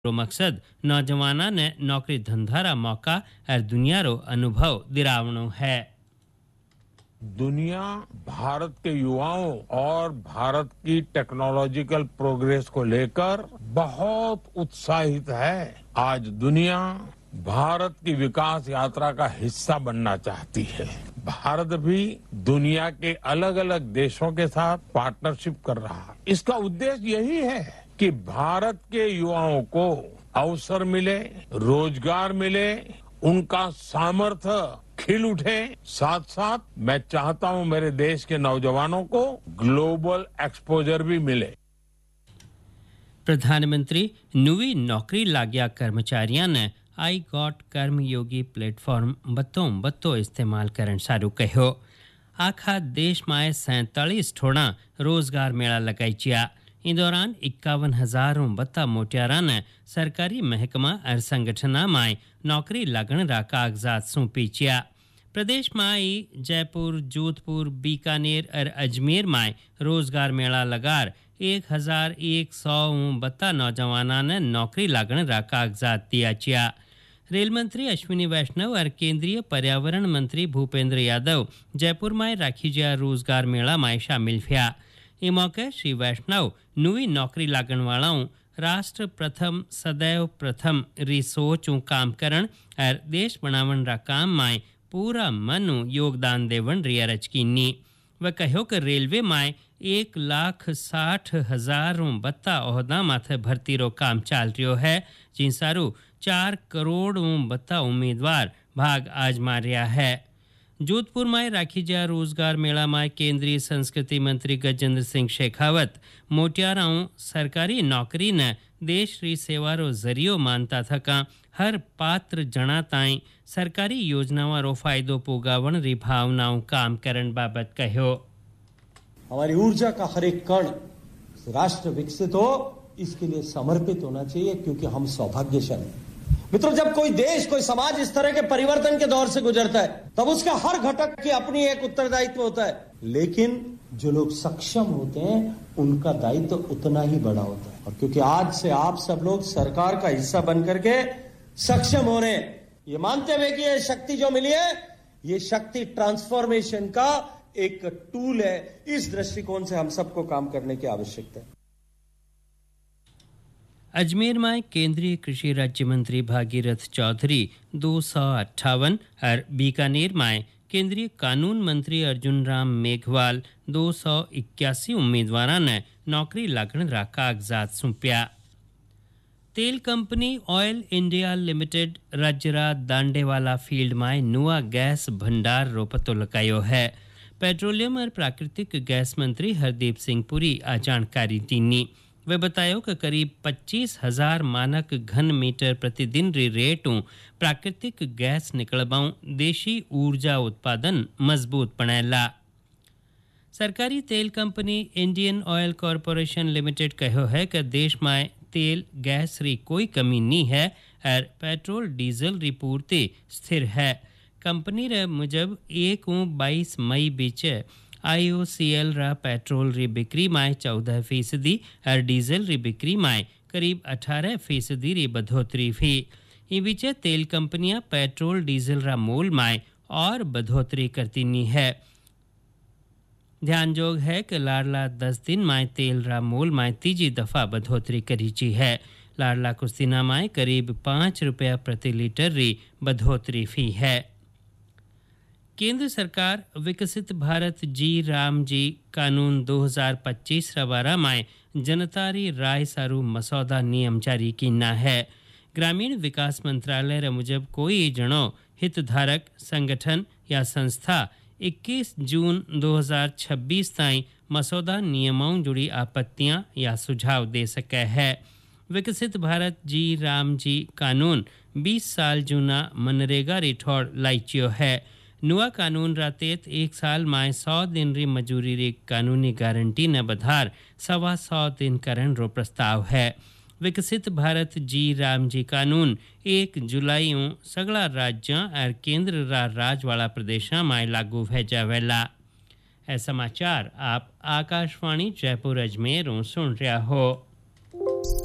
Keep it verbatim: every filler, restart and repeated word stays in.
रो मकसद नौजवाना ने नौकरी धंधारा मौका और दुनिया रो अनुभव दिरावनो है। दुनिया भारत के युवाओं और भारत की टेक्नोलॉजिकल प्रोग्रेस को लेकर बहुत उत्साहित है। आज दुनिया भारत की विकास यात्रा का हिस्सा बनना चाहती है। भारत भी दुनिया के अलग अलग देशों के साथ पार्टनरशिप कर रहा है। इसका उद्देश्य यही है कि भारत के युवाओं को अवसर मिले, रोजगार मिले, उनका सामर्थ्य खिल उठे। साथ साथ मैं चाहता हूं मेरे देश के नौजवानों को ग्लोबल एक्सपोजर भी मिले। प्रधानमंत्री नवी नौकरी लाग्या कर्मचारियों ने आई गॉट कर्मयोगी प्लेटफॉर्म बत्तों बत्तो इस्तेमाल करन सारू कहो। आखा देश में सैंतालीस ठोड़ा रोजगार मेला लगाईचिया। इन दौरान इक्यावन हजारों बत्ता मोटियारा ने सरकारी महकमा और संगठना में नौकरी लगन रा कागजात सौंपीचिया। प्रदेश में जयपुर, जोधपुर, बीकानेर और अजमेर में रोजगार मेला लगार एक हजार एक सौ बत्ता नौजवाना ने नौकरी लगन रा कागजात दिया। रेल मंत्री अश्विनी वैष्णव और केंद्रीय पर्यावरण मंत्री भूपेंद्र यादव जयपुर में राखीजिया रोजगार मेला में शामिल हुआ। ये मौके श्री वैष्णव नवी नौकरी लागण वालाओं राष्ट्र प्रथम सदैव प्रथम री सोचू काम करण और देश बनावन रा काम में पूरा मनु योगदान देवन री अरज कीनी। वह कहो कि रेलवे में एक लाख साठ हजारों बत्ता ओहदा माथे भर्ती रो काम चाल रियो है, जिन सारू चार करोड़ बत्ता उम्मीदवार भाग आजमा रहा है। जोधपुर में राखीजिया रोजगार मेला में केंद्रीय संस्कृति मंत्री गजेंद्र सिंह शेखावत मोटियाराओं सरकारी नौकरी ने देश री सेवा रो जरियो मानता थका हर पात्र जना ताई सरकारी योजनाओं रो फायदो पोगावन री भावनाओं काम करन बाबत कहो। हमारी ऊर्जा का हर एक कण राष्ट्र विकसित हो, इसके लिए समर्पित होना चाहिए, क्योंकि हम सौभाग्यशाली हैं। मित्रों, जब कोई देश, कोई समाज इस तरह के परिवर्तन के दौर से गुजरता है, तब उसका हर घटक की अपनी एक उत्तरदायित्व होता है। लेकिन जो लोग सक्षम होते हैं, उनका दायित्व उतना ही बड़ा होता है। और क्योंकि आज से आप सब लोग सरकार का हिस्सा बन करके सक्षम हो रहे हैं, ये मानते हुए कि ये शक्ति जो मिली है, ये शक्ति ट्रांसफॉर्मेशन का एक टूल है। इस दृष्टिकोण से हम सबको काम करने की आवश्यकता है। अजमेर में केंद्रीय कृषि राज्य मंत्री भागीरथ चौधरी दो सौ अट्ठावन और बीकानेर में केंद्रीय कानून मंत्री अर्जुन राम मेघवाल दो सौ इक्यासी उम्मीदवारों ने नौकरी लगन रा कागजात सौंपया। तेल company oil India limited राज्यरा दांडेवाला field में नुआ गैस भंडार रो पतो लगायो है। पेट्रोलियम और प्राकृतिक गैस मंत्री हरदीप सिंह पुरी आ जानकारी दीनी। वे बतायो कि करीब पच्चीस हजार मानक घन मीटर प्रतिदिन री रेटों प्राकृतिक गैस निकलबाऊं देशी ऊर्जा उत्पादन मजबूत बनेला। सरकारी तेल company Indian oil corporation limited कहो है कि देश में तेल गैस री कोई कमी नहीं है और पेट्रोल डीजल री पूर्ति स्थिर है। कंपनी रे मुजब एक बाईस मई बीच आईओसीएल रा पेट्रोल री बिक्री में चौदह फीसदी और डीजल री बिक्री में करीब अठारह फीसदी री बढ़ोतरी हुई। ये बीच तेल कंपनियां पेट्रोल डीजल रा मोल में और बढ़ोतरी करती नहीं है। ध्यान जोग है कि लाडला दस दिन में तेल रा मोल में तीजी दफा बढ़ोतरी करीची है। लाडला कुछ दिना में करीब पाँच रुपया प्रति लीटर री बढ़ोतरी हुई है। केंद्र सरकार विकसित भारत जी राम जी कानून दो हज़ार पच्चीस रवारा में जनतारी राय सारू मसौदा नियम जारी कीना है। ग्रामीण विकास मंत्रालय रे मुजब कोई जनो हितधारक संगठन या संस्था इक्कीस जून दो हज़ार छब्बीस ताईं मसौदा नियमों जुड़ी आपत्तियां या सुझाव दे सके है। विकसित भारत जी राम जी कानून बीस साल जूना मनरेगा रिठौड़ लाइचियो है। नुआ कानून रातेत एक साल में सौ दिन री मजूरी री कानूनी गारंटी न बधार सवा सौ दिन करण रो प्रस्ताव है। विकसित भारत जी राम जी कानून एक जुलाई सगला राज्यों और केंद्र रा राज वाला प्रदेशों में लागू है जावेला। ऐ समाचार आप आकाशवाणी जयपुर अजमेर सुन रहा हो।